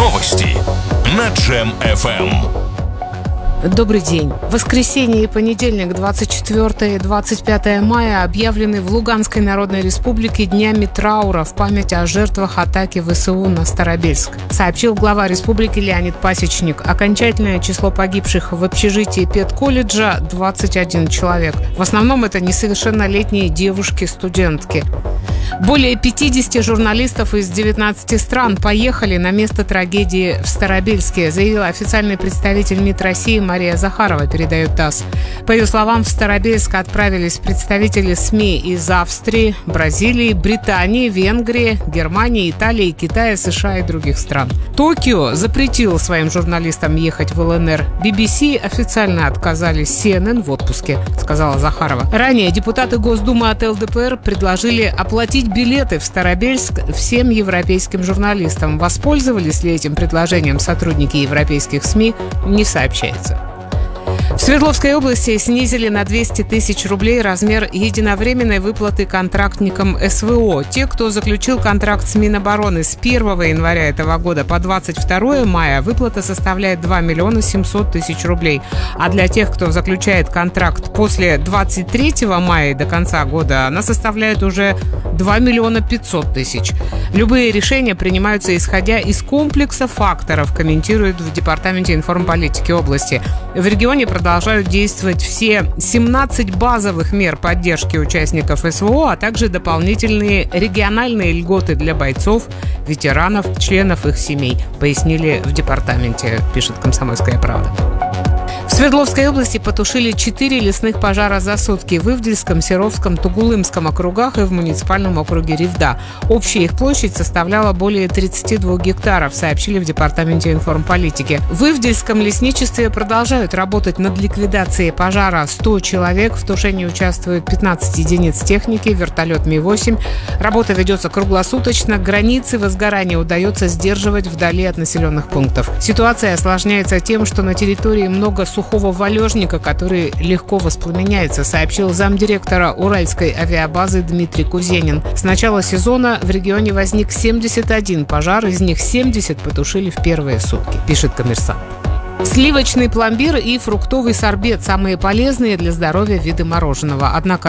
Новости на Джем FM. Добрый день. Воскресенье и понедельник, 24 и 25 мая, объявлены в Луганской Народной Республике днями траура в память о жертвах атаки ВСУ на Старобельск, сообщил глава республики Леонид Пасечник. Окончательное число погибших в общежитии педколледжа – 21 человек. В основном это несовершеннолетние девушки-студентки. Более 50 журналистов из 19 стран поехали на место трагедии в Старобельске, заявила официальный представитель МИД России Мария Захарова, передает ТАСС. По ее словам, в Старобельск отправились представители СМИ из Австрии, Бразилии, Британии, Венгрии, Германии, Италии, Китая, США и других стран. Токио запретил своим журналистам ехать в ЛНР. BBC официально отказались CNN в отпуске, сказала Захарова. Ранее депутаты Госдумы от ЛДПР предложили оплатить билеты в Старобельск всем европейским журналистам. Воспользовались ли этим предложением сотрудники европейских СМИ, не сообщается. В Свердловской области снизили на 200 тысяч рублей размер единовременной выплаты контрактникам СВО. Те, кто заключил контракт с Минобороны с 1 января этого года по 22 мая, выплата составляет 2 миллиона 700 тысяч рублей. А для тех, кто заключает контракт после 23 мая до конца года, она составляет уже 2 миллиона 500 тысяч. Любые решения принимаются исходя из комплекса факторов, комментируют в Департаменте информполитики области. В регионе продолжают действовать все 17 базовых мер поддержки участников СВО, а также дополнительные региональные льготы для бойцов, ветеранов, членов их семей, пояснили в департаменте, пишет «Комсомольская правда». В Свердловской области потушили 4 лесных пожара за сутки в Ивдельском, Серовском, Тугулымском округах и в муниципальном округе Ревда. Общая их площадь составляла более 32 гектаров, сообщили в Департаменте информполитики. В Ивдельском лесничестве продолжают работать над ликвидацией пожара 100 человек. В тушении участвуют 15 единиц техники, вертолет Ми-8. Работа ведется круглосуточно. Границы возгорания удается сдерживать вдали от населенных пунктов. Ситуация осложняется тем, что на территории много сухого валежника, который легко воспламеняется, сообщил замдиректора Уральской авиабазы Дмитрий Кузенин. С начала сезона в регионе возник 71 пожар, из них 70 потушили в первые сутки, пишет «Коммерсант». Сливочный пломбир и фруктовый сорбет – самые полезные для здоровья виды мороженого. Однако